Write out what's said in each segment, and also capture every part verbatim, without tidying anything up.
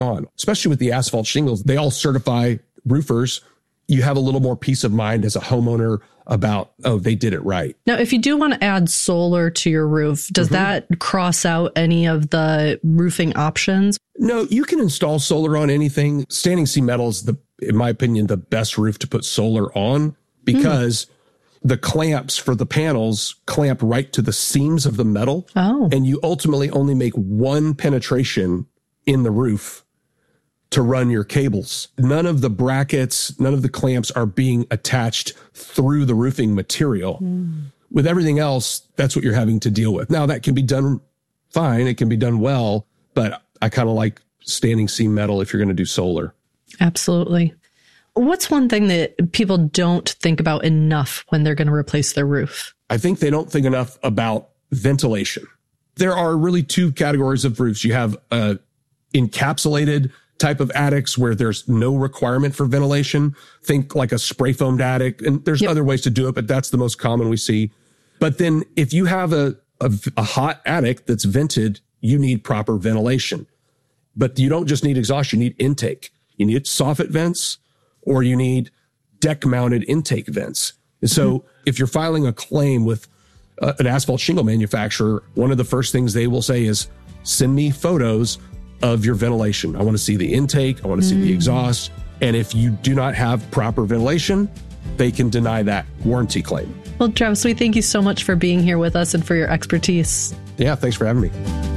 on, especially with the asphalt shingles. They all certify roofers. You have a little more peace of mind as a homeowner about, oh, they did it right. Now, if you do want to add solar to your roof, does mm-hmm. that cross out any of the roofing options? No, you can install solar on anything. Standing seam metal is, the, in my opinion, the best roof to put solar on because mm. the clamps for the panels clamp right to the seams of the metal. Oh. And you ultimately only make one penetration in the roof to run your cables. None of the brackets, none of the clamps are being attached through the roofing material. Mm. With everything else, that's what you're having to deal with. Now, that can be done fine. It can be done well, but I kind of like standing seam metal if you're going to do solar. Absolutely. What's one thing that people don't think about enough when they're going to replace their roof? I think they don't think enough about ventilation. There are really two categories of roofs. You have a encapsulated type of attics where there's no requirement for ventilation. Think like a spray foamed attic. And there's yep. other ways to do it, but that's the most common we see. But then if you have a, a, a hot attic that's vented, you need proper ventilation. But you don't just need exhaust, you need intake. You need soffit vents or you need deck mounted intake vents. And so mm-hmm. if you're filing a claim with uh, an asphalt shingle manufacturer, one of the first things they will say is, send me photos of your ventilation. I want to see the intake. I want to see mm. the exhaust. And if you do not have proper ventilation, they can deny that warranty claim. Well, Travis, we thank you so much for being here with us and for your expertise. Yeah, thanks for having me.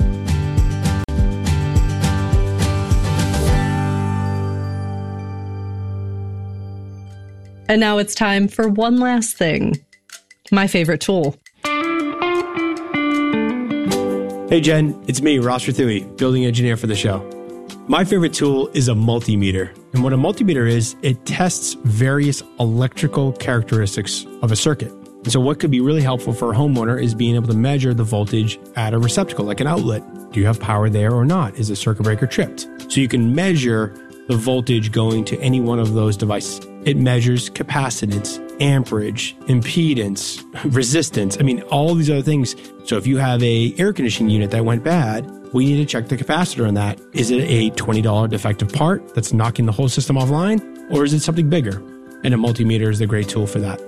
And now it's time for one last thing. My favorite tool. Hey Jen, it's me, Ross Ruthui, building engineer for the show. My favorite tool is a multimeter. And what a multimeter is, it tests various electrical characteristics of a circuit. And so what could be really helpful for a homeowner is being able to measure the voltage at a receptacle, like an outlet. Do you have power there or not? Is the circuit breaker tripped? So you can measure the voltage going to any one of those devices. It measures capacitance, amperage, impedance, resistance. I mean, all these other things. So if you have a air conditioning unit that went bad, we need to check the capacitor on that. Is it a twenty dollars defective part that's knocking the whole system offline? Or is it something bigger? And a multimeter is the great tool for that.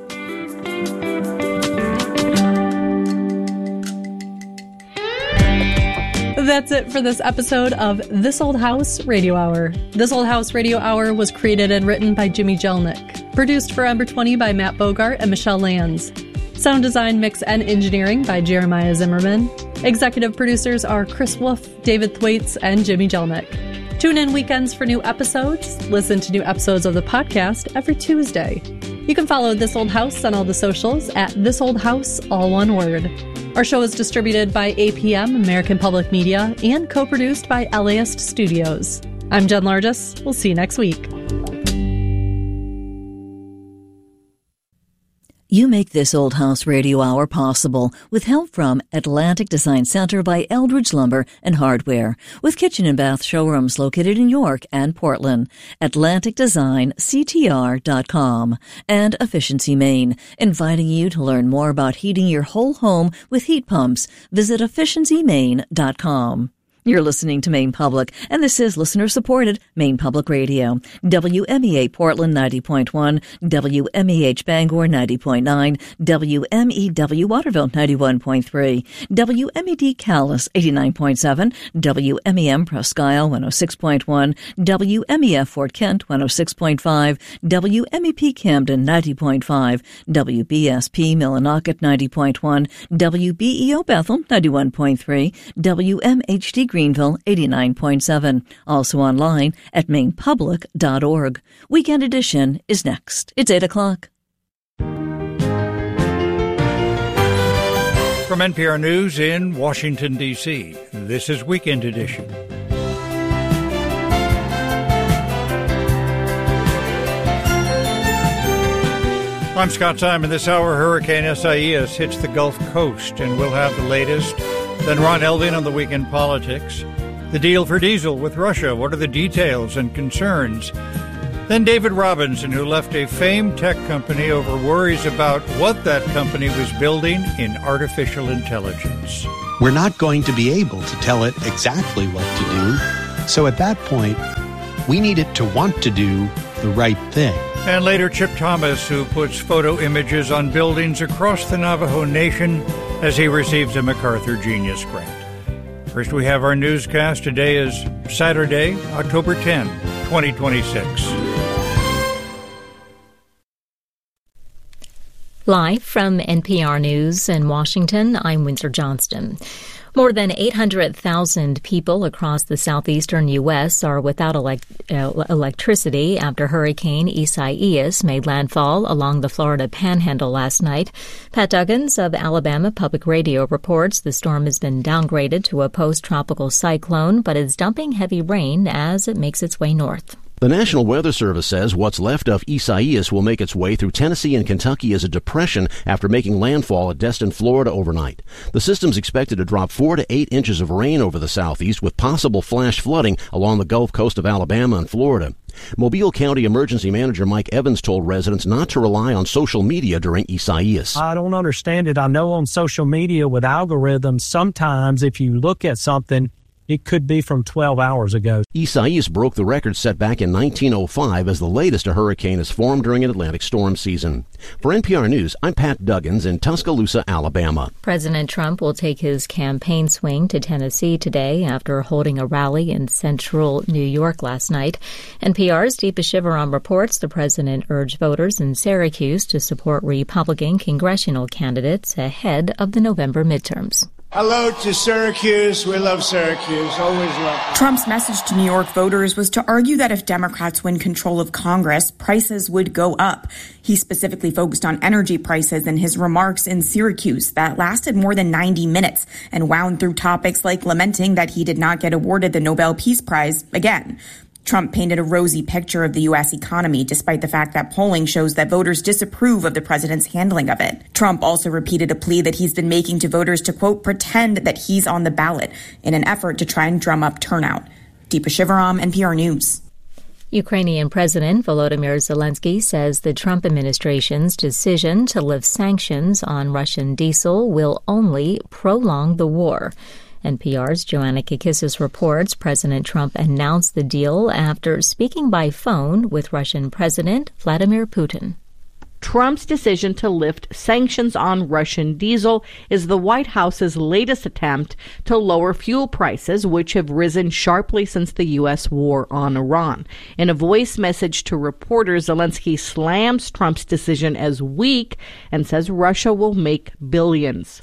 That's it for this episode of This Old House Radio Hour. This Old House Radio Hour was created and written by Jimmy Jelnick. Produced for Ember twenty by Matt Bogart and Michelle Lands. Sound design, mix, and engineering by Jeremiah Zimmerman. Executive producers are Chris Wolf, David Thwaites, and Jimmy Jelnick. Tune in weekends for new episodes. Listen to new episodes of the podcast every Tuesday. You can follow This Old House on all the socials at This Old House, all one word. Our show is distributed by A P M, American Public Media, and co-produced by L A ist Studios. I'm Jen Largis. We'll see you next week. You make This Old House Radio Hour possible with help from Atlantic Design Center by Eldridge Lumber and Hardware, with kitchen and bath showrooms located in York and Portland. Atlantic Design C T R dot com. And Efficiency Maine, inviting you to learn more about heating your whole home with heat pumps. Visit efficiency maine dot com. You're listening to Maine Public, and this is listener-supported Maine Public Radio. W M E A Portland ninety point one, W M E H Bangor ninety point nine, W M E W Waterville ninety-one point three, W M E D Calais eighty-nine point seven, W M E M Presque Isle one oh six point one, W M E F Fort Kent one oh six point five, W M E P Camden ninety point five, W B S P Millinocket ninety point one, W B E O Bethel ninety-one point three, W M H D Greenville eighty-nine point seven. Also online at maine public dot org. Weekend edition is next. It's eight o'clock. From N P R News in Washington, D C, this is Weekend Edition. I'm Scott Simon. This hour, Hurricane Isaias hits the Gulf Coast, and we'll have the latest. Then Ron Elving on the weekend politics. The deal for diesel with Russia. What are the details and concerns? Then David Robinson, who left a famed tech company over worries about what that company was building in artificial intelligence. We're not going to be able to tell it exactly what to do, So at that point, we need it to want to do the right thing. And later, Chip Thomas, who puts photo images on buildings across the Navajo Nation as he receives a MacArthur Genius Grant. First, we have our newscast. Today is Saturday, October tenth, twenty twenty-six. Live from N P R News in Washington, I'm Windsor Johnston. More than eight hundred thousand people across the southeastern U S are without elect- uh, electricity after Hurricane Isaias made landfall along the Florida Panhandle last night. Pat Duggins of Alabama Public Radio reports the storm has been downgraded to a post-tropical cyclone, but is dumping heavy rain as it makes its way north. The National Weather Service says what's left of Isaias will make its way through Tennessee and Kentucky as a depression after making landfall at Destin, Florida overnight. The system's expected to drop four to eight inches of rain over the southeast with possible flash flooding along the Gulf Coast of Alabama and Florida. Mobile County Emergency Manager Mike Evans told residents not to rely on social media during Isaias. I don't understand it. I know on social media with algorithms, sometimes if you look at something, it could be from twelve hours ago. Isaias broke the record set back in nineteen oh five as the latest a hurricane has formed during an Atlantic storm season. For N P R News, I'm Pat Duggins in Tuscaloosa, Alabama. President Trump will take his campaign swing to Tennessee today after holding a rally in central New York last night. N P R's Deepa Shivaram reports the president urged voters in Syracuse to support Republican congressional candidates ahead of the November midterms. Hello to Syracuse. We love Syracuse. Always love it. Trump's message to New York voters was to argue that if Democrats win control of Congress, prices would go up. He specifically focused on energy prices in his remarks in Syracuse that lasted more than ninety minutes and wound through topics like lamenting that he did not get awarded the Nobel Peace Prize again. Trump painted a rosy picture of the U S economy, despite the fact that polling shows that voters disapprove of the president's handling of it. Trump also repeated a plea that he's been making to voters to, quote, pretend that he's on the ballot in an effort to try and drum up turnout. Deepa Shivaram, N P R News. Ukrainian President Volodymyr Zelensky says the Trump administration's decision to lift sanctions on Russian diesel will only prolong the war. N P R's Joanna Kakissis reports President Trump announced the deal after speaking by phone with Russian President Vladimir Putin. Trump's decision to lift sanctions on Russian diesel is the White House's latest attempt to lower fuel prices, which have risen sharply since the U S war on Iran. In a voice message to reporters, Zelensky slams Trump's decision as weak and says Russia will make billions.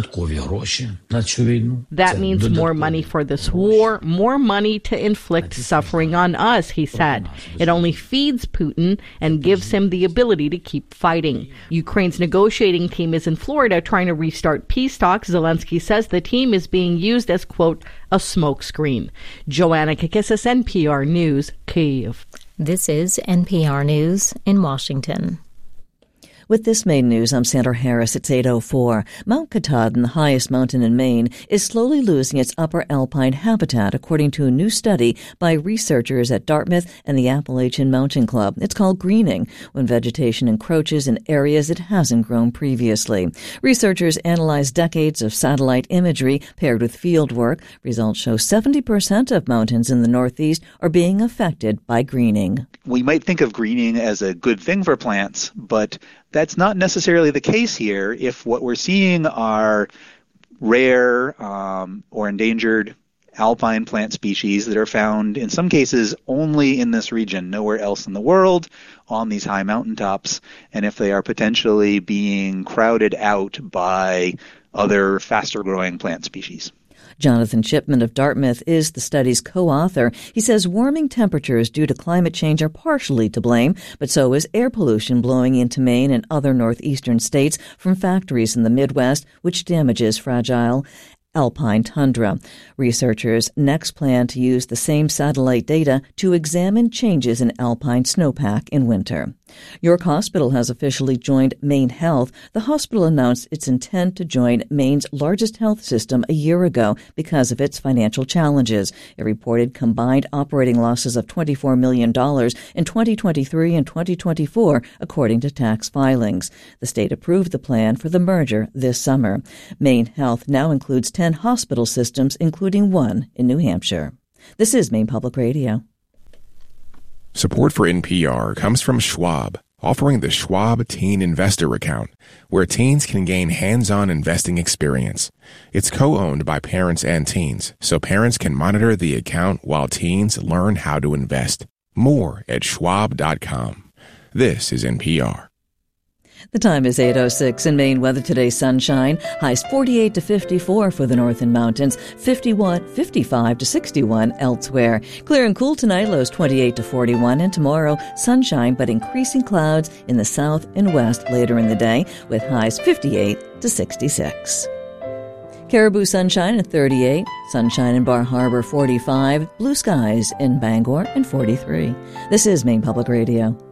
That means more money for this war, more money to inflict suffering on us, he said. It only feeds Putin and gives him the ability to keep fighting. Ukraine's negotiating team is in Florida trying to restart peace talks. Zelensky says the team is being used as, quote, a smokescreen. Joanna Kakissis, N P R News, Kyiv. This is N P R News in Washington. With this main news, I'm Sandra Harris. It's eight oh four. Mount Katahdin, the highest mountain in Maine, is slowly losing its upper alpine habitat, according to a new study by researchers at Dartmouth and the Appalachian Mountain Club. It's called greening, when vegetation encroaches in areas it hasn't grown previously. Researchers analyzed decades of satellite imagery paired with field work. Results show seventy percent of mountains in the Northeast are being affected by greening. We might think of greening as a good thing for plants, but that's not necessarily the case here if what we're seeing are rare um, or endangered alpine plant species that are found in some cases only in this region, nowhere else in the world, on these high mountaintops, and if they are potentially being crowded out by other faster-growing plant species. Jonathan Shipman of Dartmouth is the study's co-author. He says warming temperatures due to climate change are partially to blame, but so is air pollution blowing into Maine and other northeastern states from factories in the Midwest, which damages fragile alpine tundra. Researchers next plan to use the same satellite data to examine changes in alpine snowpack in winter. York Hospital has officially joined Maine Health. The hospital announced its intent to join Maine's largest health system a year ago because of its financial challenges. It reported combined operating losses of twenty-four million dollars in twenty twenty-three and twenty twenty-four, according to tax filings. The state approved the plan for the merger this summer. Maine Health now includes ten hospital systems, including one in New Hampshire. This is Maine Public Radio. Support for N P R comes from Schwab, offering the Schwab Teen Investor Account, where teens can gain hands-on investing experience. It's co-owned by parents and teens, so parents can monitor the account while teens learn how to invest. More at schwab dot com. This is N P R. The time is eight oh six. In Maine, weather today, sunshine. Highs forty-eight to fifty-four for the northern mountains, fifty-one, fifty-five to sixty-one elsewhere. Clear and cool tonight, lows twenty-eight to forty-one. And tomorrow, sunshine but increasing clouds in the south and west later in the day, with highs fifty-eight to sixty-six. Caribou sunshine at thirty-eight. Sunshine in Bar Harbor forty-five. Blue skies in Bangor and forty-three. This is Maine Public Radio.